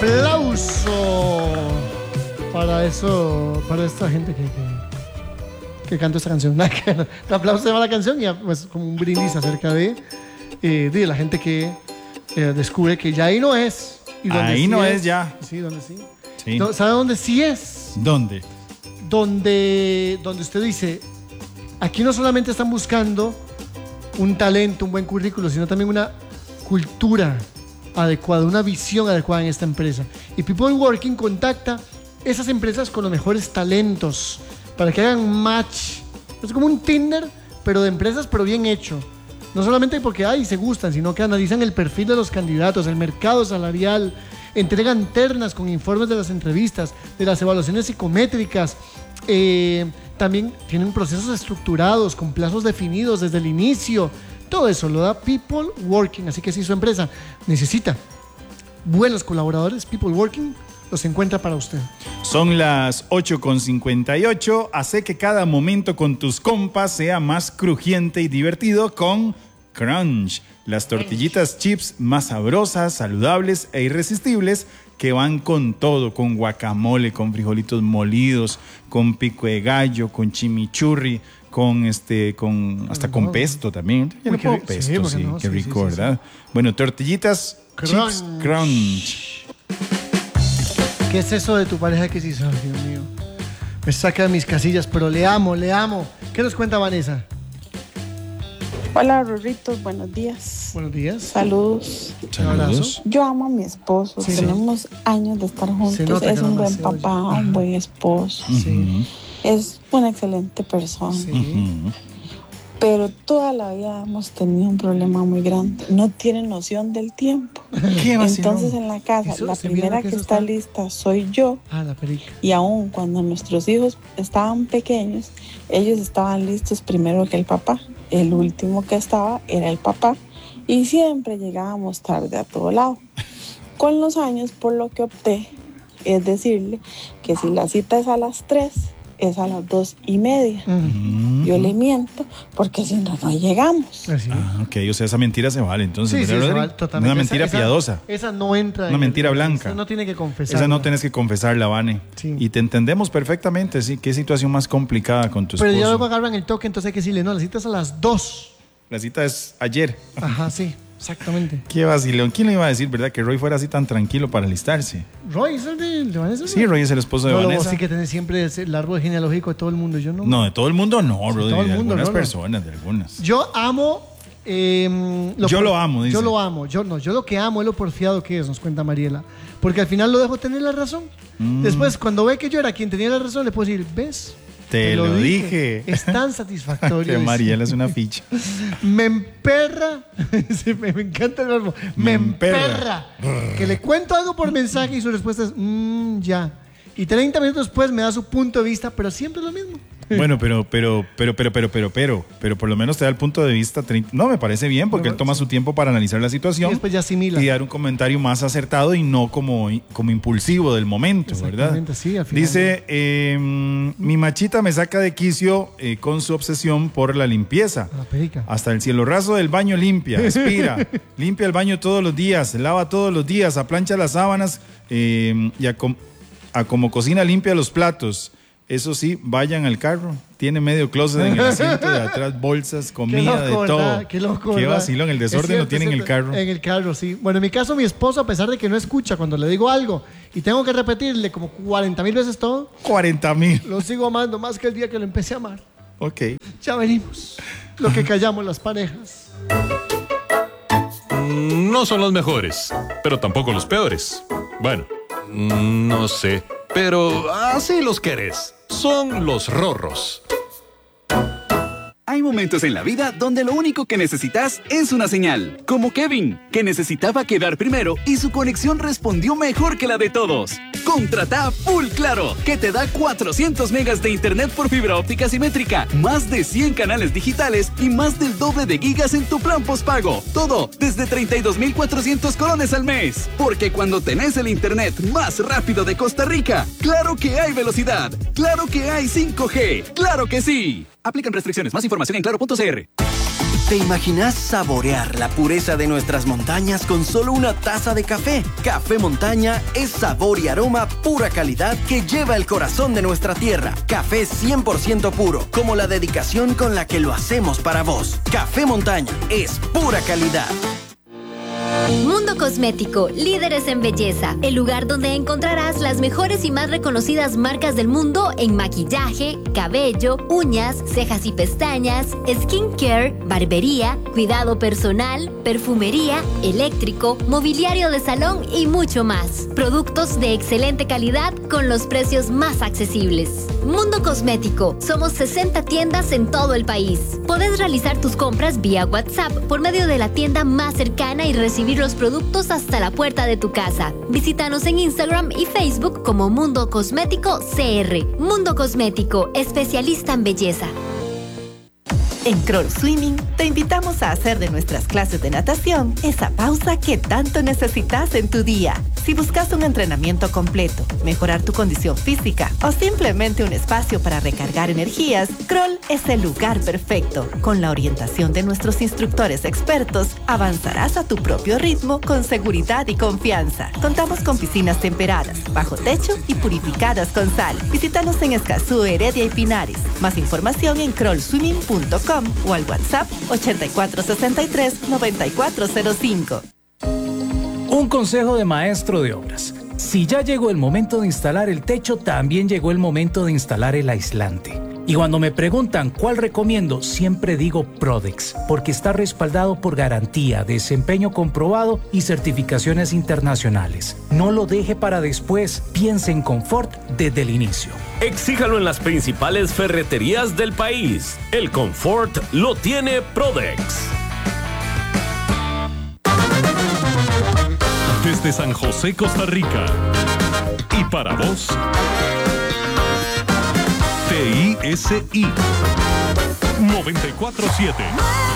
aplauso para esta gente que canta esta canción. Un aplauso para la canción y pues como un brindis acerca de la gente que descubre que ya ahí no es. Y ahí sí no es ya. Sí, donde sí. Sí. ¿Sabe dónde sí es? ¿Dónde? Donde usted dice, aquí no solamente están buscando un talento, un buen currículo, sino también una cultura adecuada, una visión adecuada en esta empresa. Y People Working contacta esas empresas con los mejores talentos para que hagan match. Es como un Tinder, pero de empresas, pero bien hecho. No solamente porque se gustan, sino que analizan el perfil de los candidatos, el mercado salarial, entregan ternas con informes de las entrevistas, de las evaluaciones psicométricas. También tienen procesos estructurados, con plazos definidos desde el inicio. Todo eso lo da People Working. Así que si su empresa necesita buenos colaboradores, People Working los encuentra para usted. Son las 8:58. Hace que cada momento con tus compas sea más crujiente y divertido con Crunch. Las tortillitas chips más sabrosas, saludables e irresistibles que van con todo, con guacamole, con frijolitos molidos, con pico de gallo, con chimichurri, con con pesto también. Yo le pongo pesto, sí, qué rico, ¿verdad? Sí. Bueno, tortillitas chips Crunch. ¿Qué es eso de tu pareja que sí sabe, Dios mío? Me saca de mis casillas, pero le amo. ¿Qué nos cuenta Vanessa? Hola, Rorritos, buenos días. Buenos días. Saludos. Saludos. Yo amo a mi esposo. Sí, tenemos años de estar juntos. Es un buen papá, un buen esposo. Sí. Es una excelente persona. Sí. Pero toda la vida hemos tenido un problema muy grande. No tiene noción del tiempo. ¿Qué va a Entonces en la casa, la primera que está lista soy yo. La perica. Y aún cuando nuestros hijos estaban pequeños, ellos estaban listos primero que el papá. El último que estaba era el papá. Y siempre llegábamos tarde a todo lado. Con los años, por lo que opté, es decirle que si la cita es a las 3, es a las 2:30. Yo le miento porque si no llegamos. Ok, o sea, esa mentira se vale entonces. Sí, se vale totalmente. Una mentira piadosa. Esa no entra. Una mentira blanca. Esa no tiene que confesar. Esa no tienes que confesarla, Vane. Sí. Y te entendemos perfectamente, sí. Qué situación más complicada con tu esposo. Pero ya luego agarran el toque, entonces hay que decirle, no, la cita es a las 2. La cita es ayer. Ajá, sí. Exactamente. Qué vacilón. ¿Quién le iba a decir, verdad, que Roy fuera así tan tranquilo para alistarse? ¿Roy es el de Vanessa? Sí, Roy es el esposo de Vanessa. Sí que tiene siempre el árbol genealógico de todo el mundo. Yo no. No, de todo el mundo no, bro. De algunas personas, de algunas. Yo amo... lo amo, dice. Yo lo amo. Yo lo que amo es lo porfiado que es, nos cuenta Mariela. Porque al final lo dejo tener la razón. Después, cuando ve que yo era quien tenía la razón, le puedo decir, ¿ves? Te lo dije. Es tan satisfactorio. Que Mariela es una ficha. Me emperra. Sí, me encanta el verbo. Me emperra. Que le cuento algo por mensaje y su respuesta es ya. Y 30 minutos después me da su punto de vista, pero siempre es lo mismo. Bueno, pero por lo menos te da el punto de vista. No, me parece bien porque él toma su tiempo para analizar la situación. Y después ya asimila. Y dar un comentario más acertado y no como impulsivo del momento, ¿verdad? Sí, al final. Dice, mi machita me saca de quicio con su obsesión por la limpieza. La perica. Hasta el cielo raso del baño limpia, aspira, limpia el baño todos los días, lava todos los días, aplancha las sábanas y a como cocina limpia los platos. Eso sí, vayan al carro. Tiene medio closet en el asiento de atrás, bolsas, comida, de todo. Qué loco, qué vacilón. El desorden lo tiene en el carro. En el carro, sí. Bueno, en mi caso, mi esposo, a pesar de que no escucha cuando le digo algo y tengo que repetirle como 40,000 veces todo. 40,000. Lo sigo amando más que el día que lo empecé a amar. Ok. Ya venimos. Lo que callamos las parejas. No son los mejores, pero tampoco los peores. Bueno, no sé, pero así los querés. Son los rorros. Hay momentos en la vida donde lo único que necesitas es una señal. Como Kevin, que necesitaba quedar primero y su conexión respondió mejor que la de todos. Contrata Full Claro, que te da 400 megas de internet por fibra óptica simétrica, más de 100 canales digitales y más del doble de gigas en tu plan postpago. Todo desde 32,400 colones al mes. Porque cuando tenés el internet más rápido de Costa Rica, claro que hay velocidad, claro que hay 5G, claro que sí. Aplican restricciones. Más información en claro.cr. ¿Te imaginas saborear la pureza de nuestras montañas con solo una taza de café? Café Montaña es sabor y aroma pura calidad que lleva el corazón de nuestra tierra. Café 100% puro, como la dedicación con la que lo hacemos para vos. Café Montaña es pura calidad. Mundo Cosmético, líderes en belleza. El lugar donde encontrarás las mejores y más reconocidas marcas del mundo en maquillaje, cabello, uñas, cejas y pestañas, skincare, barbería, cuidado personal, perfumería, eléctrico, mobiliario de salón y mucho más. Productos de excelente calidad con los precios más accesibles. Mundo Cosmético. Somos 60 tiendas en todo el país. Podés realizar tus compras vía WhatsApp por medio de la tienda más cercana y recibir los productos hasta la puerta de tu casa. Visítanos en Instagram y Facebook como Mundo Cosmético CR. Mundo Cosmético, especialista en belleza. En Kroll Swimming te invitamos a hacer de nuestras clases de natación esa pausa que tanto necesitas en tu día. Si buscas un entrenamiento completo, mejorar tu condición física o simplemente un espacio para recargar energías, Kroll es el lugar perfecto. Con la orientación de nuestros instructores expertos, avanzarás a tu propio ritmo con seguridad y confianza. Contamos con piscinas temperadas, bajo techo y purificadas con sal. Visítanos en Escazú, Heredia y Pinares. Más información en krollswimming.com o al WhatsApp 8463-9405. Un consejo de maestro de obras. Si ya llegó el momento de instalar el techo, también llegó el momento de instalar el aislante. Y cuando me preguntan cuál recomiendo, siempre digo Prodex, porque está respaldado por garantía, desempeño comprobado y certificaciones internacionales. No lo deje para después, piense en confort desde el inicio. Exíjalo en las principales ferreterías del país. El confort lo tiene Prodex. Desde San José, Costa Rica. Y para vos, TISI 94.7.